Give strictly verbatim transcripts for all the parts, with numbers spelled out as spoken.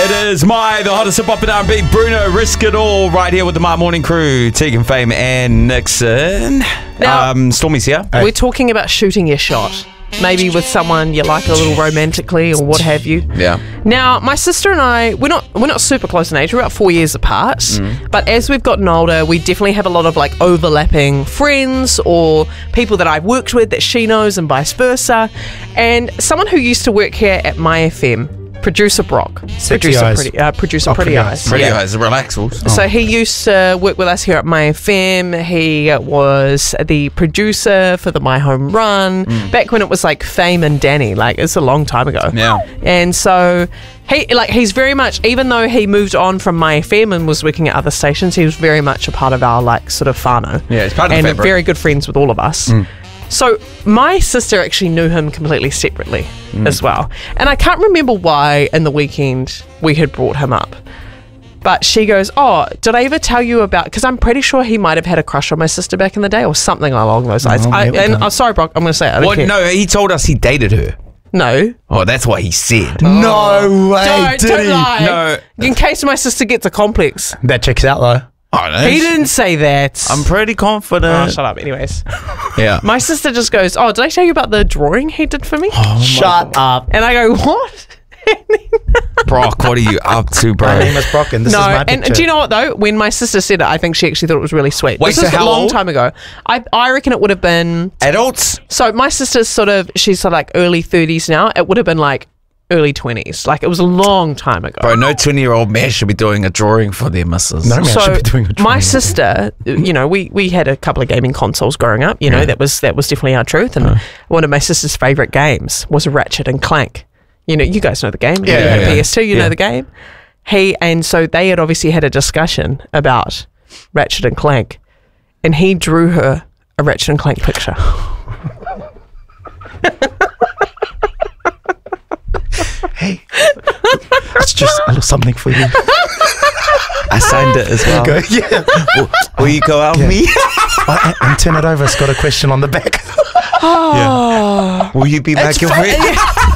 It is my, the hottest hip hop and R and B, Bruno Risk It All, right here with the My Morning Crew, Tegan Fame and Nixon. Now- um, Stormy's here. We're talking about shooting your shot. Maybe with someone you like a little romantically or what have you. Yeah. Now, my sister and I, we're not we're not super close in age. We're about four years apart. Mm. But as we've gotten older, we definitely have a lot of like overlapping friends or people that I've worked with that she knows and vice versa. And someone who used to work here at My F M, producer Brock. Sexy producer eyes. Pretty, uh, producer Oh, Pretty, Pretty Eyes. Eyes. Pretty Yeah. eyes, relaxables. So he used to work with us here at My F M. He was the producer for the My Home Run back when it was like Fame and Danny. Like it's a long time ago. Yeah. And so he like he's very much, even though he moved on from My F M and was working at other stations, he was very much a part of our like sort of whānau. Yeah, he's part of the and fabric. very good friends with all of us. So my sister actually knew him completely separately as well. And I can't remember why in the weekend we had brought him up. But she goes, oh, did I ever tell you about... Because I'm pretty sure he might have had a crush on my sister back in the day or something along those lines. Oh, I, there we and go. I'm sorry, Brock, I'm going to say it. I don't Well, care. no, he told us he dated her. No. Oh, that's what he said. No way, Don't, did don't he? lie. No. In case my sister gets a complex. That checks out though. Oh, no. He didn't say that. I'm pretty confident. Oh, shut up. Anyways. Yeah. My sister just goes, oh, did I tell you about the drawing he did for me? Shut up. And I go, what? Brock, what are you up to, bro? My name is Brock and this no, is my and picture. do you know what though? When my sister said it, I think she actually thought it was really sweet. Wait, this so was how a long old? time ago. I I reckon it would have been. Adults? So my sister's sort of, she's sort of like early thirties now. It would have been like early twenties. Like it was a long time ago. Bro, no twenty-year-old man should be doing a drawing for their missus. No man So should be doing a my drawing. sister, you know, we, we had a couple of gaming consoles growing up. You know, that was that was definitely our truth. And one of my sister's favorite games was Ratchet and Clank. You know, you guys know the game. Yeah, you had yeah, a yeah. P S two. You Yeah. know the game. He and so they had obviously had a discussion about Ratchet and Clank, and he drew her a Ratchet and Clank picture. Hey, it's just a little something for you. I signed it as well. Go, yeah. Will, will you go out Yeah. with me? Oh, and, and turn it over. It's got a question on the back. Will you be my girlfriend?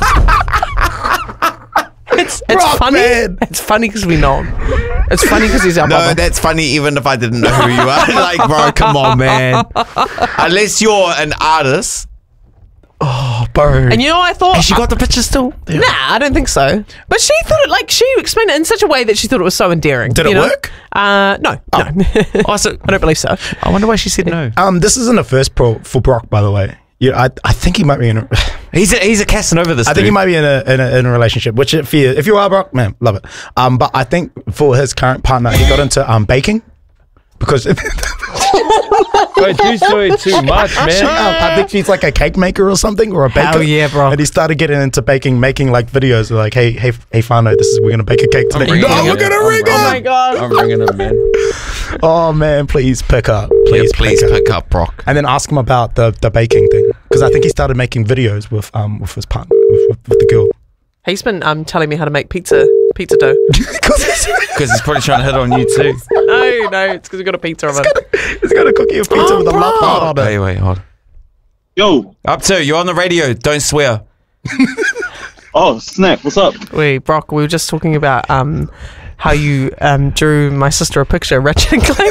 It's it's Rock, funny. man. It's funny because we know him. It's funny because he's our No, brother. that's funny even if I didn't know who you are. Like, bro, come on, man. Unless you're an artist. Oh, bro. And you know what I thought? Has she got the picture still? Nah, I don't think so. But she thought it like she explained it in such a way that she thought it was so endearing. Did you it know? work? Uh, no, no. Oh, so, I don't believe so. I wonder why she said no. Um, this isn't a first pro for Brock, by the way. Yeah, I, I think he might be in a. He's a, he's a Casanova, this I think dude. he might be in a in a, in a relationship. Which if you if you are Brock, man, love it. Um, but I think for his current partner, he got into um baking because. Don't do so too much, man. Um, I think she's like a cake maker or something, or a baker. Hell yeah, bro. And he started getting into baking, making like videos like, hey, hey, hey, Fano, this is we're gonna bake a cake today. ringing No, it. we're gonna I'm ring ringing Oh it. my god. I'm ringing him, man. Oh man, please pick up, Please, please, please pick up. pick up, Brock. And then ask him about the the baking thing because I think he started making videos with um with his partner with, with, with the girl. He's been um telling me how to make pizza pizza dough. Because he's, Because he's probably trying to hit on you too. no, no, it's because we got a pizza oven. he's got a cookie of pizza Oh, with a bro. love heart on it. Wait, wait, hold on. Yo, Up to, you're on the radio. Don't swear. oh snap! What's up? Wait, Brock, we were just talking about um how you um drew my sister a picture of Ratchet and Clank.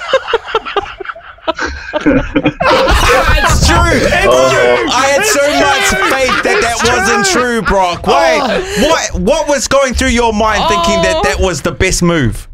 It's true. It's true. I had so much faith that that wasn't true, Brock. Wait, what? What was going through your mind thinking that that was the best move?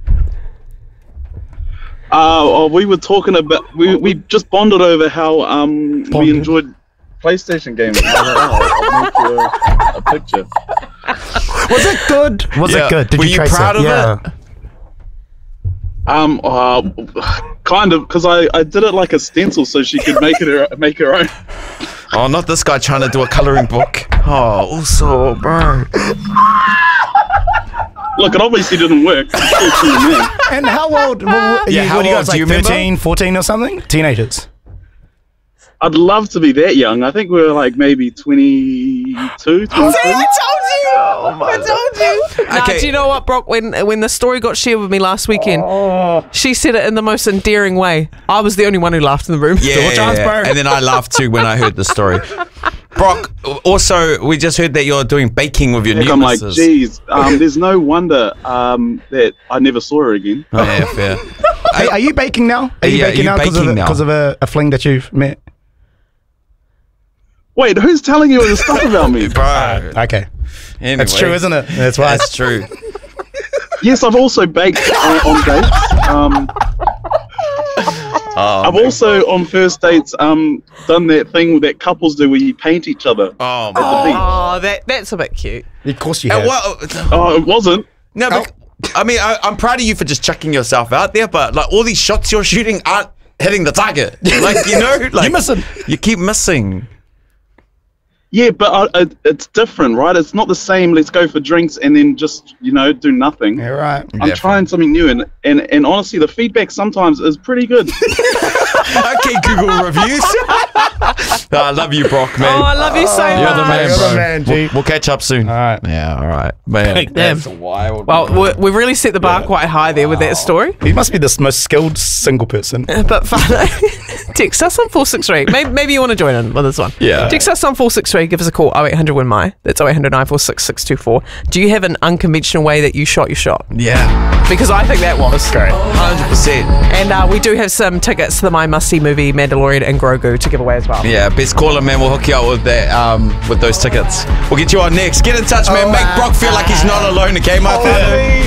Uh, oh, we were talking about we we just bonded over how um we Bonded. enjoyed PlayStation games. I don't know, I'll make you a, a picture. Was it good? Was Yeah. it good? Did Were you, you trace proud it? of yeah. it? Um, uh, kind of, because I, I did it like a stencil so she could make it her make her own. Oh, not this guy trying to do a coloring book. Oh, also, bro. Look, it obviously didn't work. I'm still too man. And how old? Well, Yeah, you, how what do you old? guys, Do you like remember? thirteen, fourteen or something? Teenagers. I'd love to be that young. I think we were like maybe twenty-two, twenty-three. I told you. I told you. Nah, Okay. do you know what, Brock? When when the story got shared with me last weekend, she said it in the most endearing way. I was the only one who laughed in the room. Yeah, Still a chance, yeah, bro. yeah. And then I laughed too when I heard the story. Brock, also, we just heard that you're doing baking with your Like, new I'm like, missus. geez, um, there's no wonder um, that I never saw her again. Oh, yeah, fair. Hey, are you baking now? Are you Yeah, baking you now because of, baking a- now? 'cause of a, a fling that you've met? Wait, who's telling you all this stuff about me? Bro. Okay. Anyway. That's true, isn't it? That's why. That's true. Yes, I've also baked uh, on dates. Um, Oh, I've man. also on first dates um, done that thing that couples do where you paint each other. Oh, man. Oh, that that's a bit cute. Of course you And have. what- Oh, it wasn't. No, but, I mean, I, I'm proud of you for just chucking yourself out there, but like all these shots you're shooting aren't hitting the target. Like, you know, like You're missing. You keep missing. Yeah, but uh, it, it's different, right? It's not the same. Let's go for drinks and then just you know do nothing. Yeah, right. I'm Yeah, trying something new, and, and and honestly, the feedback sometimes is pretty good. Okay, Google reviews. Oh, I love you, Brock, man. Oh, I love you so You're much. the man, You're bro. the man, G. we'll, we'll catch up soon. All right. Yeah, all right. Man, Damn. that's wild. Well, we we really set the bar quite high there with that story. He must be the most skilled single person. But Fano, text us on four six three. Maybe, maybe you want to join in with this one. Yeah. Text us on four six three. Give us a call. oh eight hundred win my. That's oh eight hundred nine four six six two four. Do you have an unconventional way that you shot your shot? yeah, Because I think that was Great. one hundred percent. And uh, we do have some tickets to the My Must See movie, Mandalorian and Grogu, to give away as well. Yeah, best caller, man. We'll hook you up with that, um, with those tickets. We'll get you on next. Get in touch, man. Make Brock feel like he's not alone. Okay, my friend.